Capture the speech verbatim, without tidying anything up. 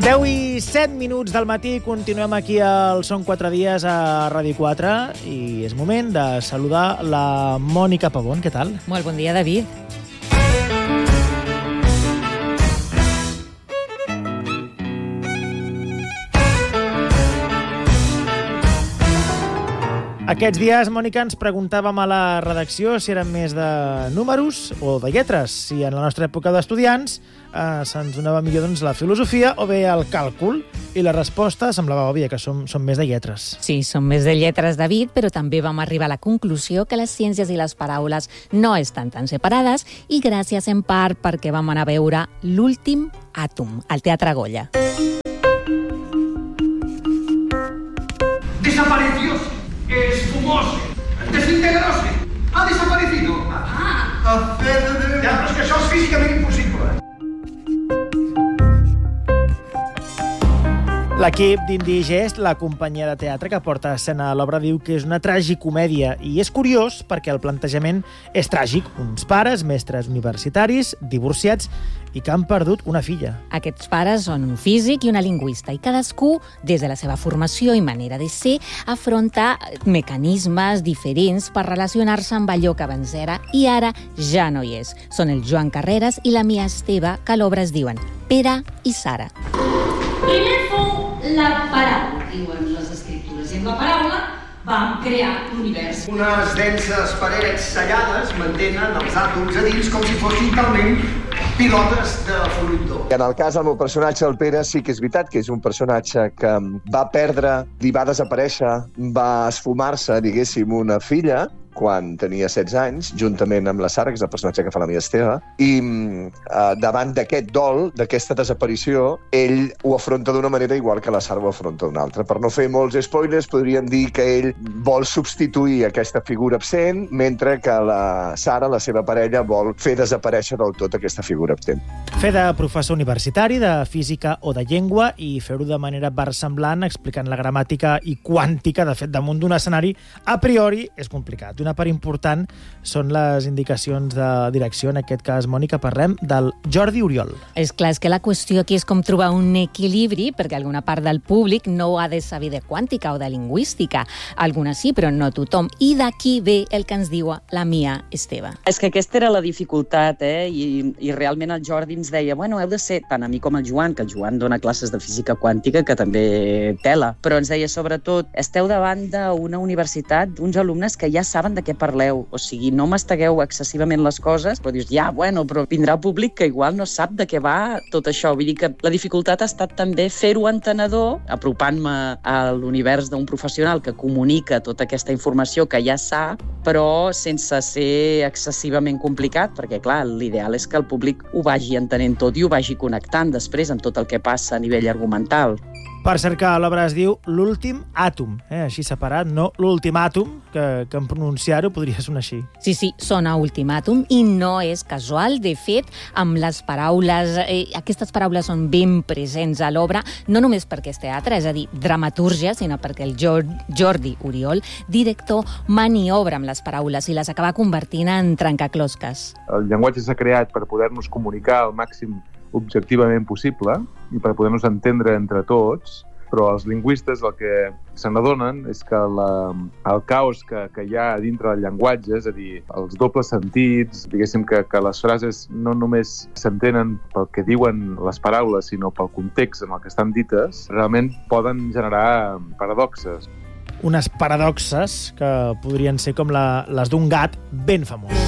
deu i set minuts del matí, continuem aquí al Són quatre dies a Ràdio quatre i és moment de saludar la Mònica Pavón. Què tal? Molt bon dia, David. Aquests dies, Mònica, ens preguntàvem a la redacció si eren més de números o de lletres. Si en la nostra època d'estudiants eh, se'ns donava millor doncs, la filosofia o bé el càlcul. I la resposta semblava òbvia, que som, som més de lletres. Sí, som més de lletres, David, però també vam arribar a la conclusió que les ciències i les paraules no estan tan separades i gràcies en part perquè vam anar a veure l'últim àtom al Teatre Goya. Desapareció. Esfumóse, desintegróse, ha desaparecido. Ah, ja, però és que això és físicament impossible. L'equip d'Indigest, la companyia de teatre que porta a escena l'obra, diu que és una tragicomèdia i és curiós perquè el plantejament és tràgic. Uns pares, mestres universitaris, divorciats i que han perdut una filla. Aquests pares són un físic i una lingüista i cadascú, des de la seva formació i manera de ser, afronta mecanismes diferents per relacionar-se amb allò que abans era i ara ja no hi és. Són el Joan Carreras i la Mia Esteve, que a l'obra es diuen Pere i Sara. Primer fou la paraula, diuen les escriptures, i amb la paraula vam crear l'univers. Unes denses parets sellades mantenen els àtoms a dins com si fossin talment pilotes de fluidor. En el cas del meu personatge, el Pere, sí que és veritat que és un personatge que va perdre, li va desaparèixer, va esfumar-se, diguéssim, una filla quan tenia setze anys, juntament amb la Sara, que és el personatge que fa la Mia Esteve, i eh, davant d'aquest dol, d'aquesta desaparició, ell ho afronta d'una manera igual que la Sara ho afronta d'una altra. Per no fer molts spoilers, podríem dir que ell vol substituir aquesta figura absent, mentre que la Sara, la seva parella, vol fer desaparèixer del tot aquesta figura absent. Fer de professor universitari de física o de llengua i fer-ho de manera versemblant, explicant la gramàtica i quàntica, de fet, damunt d'un escenari, a priori és complicat. Una part important són les indicacions de direcció. En aquest cas, Mònica, parlem del Jordi Oriol. És clar, és que la qüestió aquí és com trobar un equilibri, perquè alguna part del públic no ha de saber de quàntica o de lingüística. Alguna sí, però no tothom. I d'aquí ve el que ens diu la Mia Esteve. És que aquesta era la dificultat, eh? I, i realment el Jordi ens deia, bueno, heu de ser, tant a mi com al Joan, que el Joan dona classes de física quàntica, que també tela, però ens deia, sobretot, esteu davant d'una universitat, d'uns alumnes que ja saben de què parleu, o sigui, no mastegueu excessivament les coses, però dius, ja, bueno, però vindrà el públic que igual no sap de què va tot això. Vull dir que la dificultat ha estat també fer-ho entenedor, apropant-me a l'univers d'un professional que comunica tota aquesta informació que ja sap, però sense ser excessivament complicat, perquè, clar, l'ideal és que el públic ho vagi entenent tot i ho vagi connectant després amb tot el que passa a nivell argumental. Per cert que l'obra es diu L'últim àtom, eh? Així separat, no l'últim àtom, que, que en pronunciar-ho podria sonar així. Sí, sí, sona ultimàtum i no és casual. De fet, amb les paraules, eh, aquestes paraules són ben presents a l'obra, no només perquè és teatre, és a dir, dramatúrgia, sinó perquè el Jordi Oriol, director, maniobra amb les paraules i les acaba convertint en trencaclosques. El llenguatge s'ha creat per poder-nos comunicar al màxim objectivament possible i per poder-nos entendre entre tots, però els lingüistes el que se n'adonen és que la, el caos que, que hi ha dintre del llenguatge, és a dir, els dobles sentits, diguéssim que, que les frases no només s'entenen pel que diuen les paraules, sinó pel context en el que estan dites, realment poden generar paradoxes. Unes paradoxes que podrien ser com la, les d'un gat ben famós.